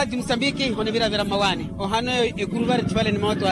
Radio Msambiki honevira vera mawani. Ohano ikuruvari chivale ni moto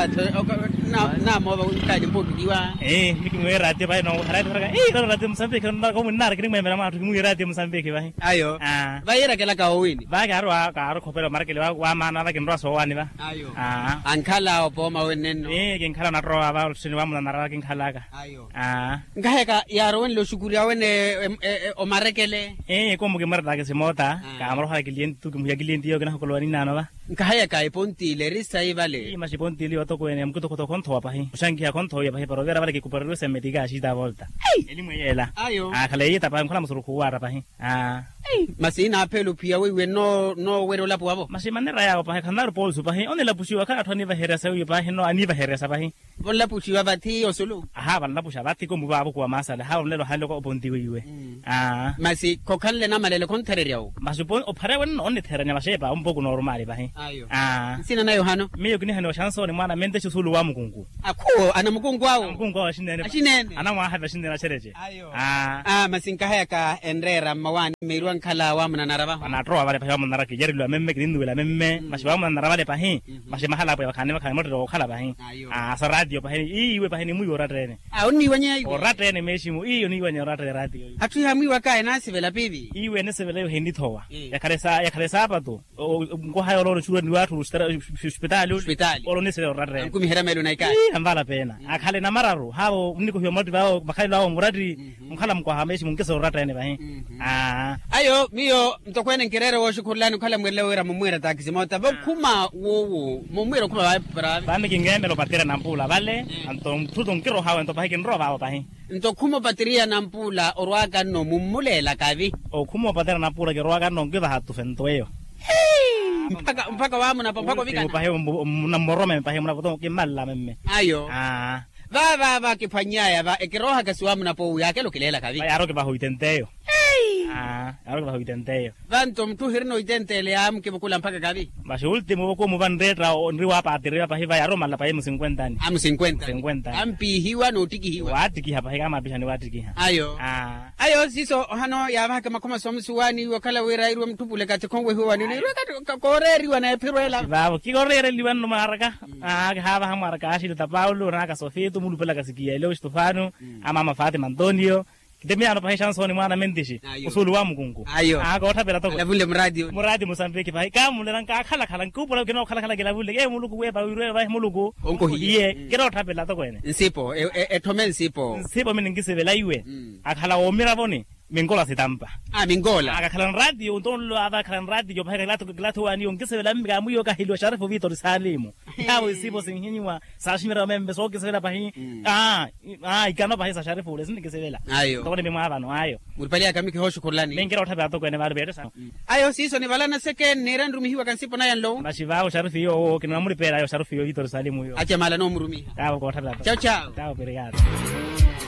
na mova ukali mbodu diwa. Mikimwe radio bai no radio Radio Msambiki na ko munara kini mwemera matu kimwe Radio Msambiki bai. Ayo. Bayera kala ka owini. Ba karo kopela markele wa mana la kinro so wani ba. Ayo. Ankhala opoma weneno. Kinkhala na ro aba sini wa muna nara kinkhala ka. Ayo. Ngaheka yaro wen lo shukuri awene o marekele. Ko muke marda ke semota ka amro ha client tu muya client yo kana kolwani nano ba. Ngahaya ka iponti le risa ibale. Ima siponti li otoko ene mkuto konto pa hi. Ushangi ya konto ya pa pero vera vale ke kuperlo se metiga shida volta. Elimu yela. Ayo. Khala yita pa nkhala musuru kuwara pa hi. Masina apelo pia wewe no wero lapo wabo. Masimanera ya pa khandar polsu pa hi onela pushiwa ka athani va heresa yu pa hi no ani va heresa pa hi. Bolla pushiwa bathi osulu. Balla pusha bathi ko mubabo kwa masala onlelo halo ko obonti wiwe. Masi kokhanle na malele kontereriao. Masipon ophare wen onne theranya bashepa umboku normal pa hi. Ayo. Sina na Yohano. Miyo kini hano chanso ni mwana mente chusulu wa mukungu. Akho ana mukungu wao. Mukungu wa shinene. Ashinene. Ana mwa haba shinene chereje. Ayo. Masinka haya ka enrera mawani meruan khala wa mna naraba. Ana tro wale pa mna naraki jeri lo memme kindu la memme mashiba mna naraba pa hi. Mashima hala pa khane khane moto khala pa hi. Sa radio pa hi iwe pa hi muyo ratrene. Oni wanya iwe. Ratrene meshimu iyo ni wanya ratre radio. Atu ya miwa ka na sivela bibi. Iwe ne sivela hindi thowa. Ya khalesa pa to. Ngo hayo lo chura ni watu hospitali olo ni sivela ratrene. Ngumi hera melo na ikai. Ambala pena. Akhale na mararu hao niko hiyo moto bao bakhali lao muradi mkhala mkwa hameshi mungesa ratrene pa hi. Ayo miyo mtokwene nkerere wo shukurlani khala mwele wera mumwera taxi mota bakuma wo mumwera kuma ba para ba mikingeme lo patera na mpula vale anto mtuto nkiro hawa nto bahike nro ba pa hi nto kuma bateria na mpula orwaga no mumulela kavi o kuma patera na mpula ke orwaga no ngiba hatu fento eyo mpaka wamu na mpaka vika pa he na morome pa he mna boto ke malla memme ayo ba kifanyaya ba ekiroha kasiwamu na po yake lo kilela kavi yaro ke ba hoitenteyo ahora que va a intentar. Vanto mtu hirno itentele am ke bukula mpaka kavi. Basi ultimo ko mu bandera onriwa pa atiriwa pa hiva ya Roma la pa 50 ani. Am 50. Ampi hiwa no tiki hiwa. Watiki hapa kama bishani watiki. Ayo. Ayo siso hano ya ba kama kama somsuwani wakala wera irwa mtupule kati kongwe huwa ni koreri wana pirwela. Babo ki koreri liwan no maraka. Haba hamaraka ashi ta Paulo na ka Sofia tu mulupela kasikia leo Stefano ama Fatima Antonio. Kitemia no pahisha soni mwana mendishi usulu wa mukungu agota pela to lavule muradi Mozambique pai kamu leranka khala nkupula kino khala lavule muluku weba wirwe muluku onko hiye kero thapela to kwene nsipo ethome nsipo mini ngisebela iwe akhala omira boni mingola sitampa mingola akakhala radio ndonlo abakhala radio phaka glato ani ngisebela mbika muyo ka hilo Sharifu Vitor Salimu yawo isipo sinhinywa sashimira membe so ngisebela pahi ikano pahi sa Sharifu le singisebela ayo tokone mwa abano ayo mulipali kamiki hosho kurlani mengera thapela to kwene bale bete sa ayo siso ni balana seke nerandru mihiwa kansipo na yanlo bashivao Sharifu yo kinwa mulipela yo Sharifu yo Vitor Salimu yo acha mala no murumi tawo ko thapela ciao tawo obrigado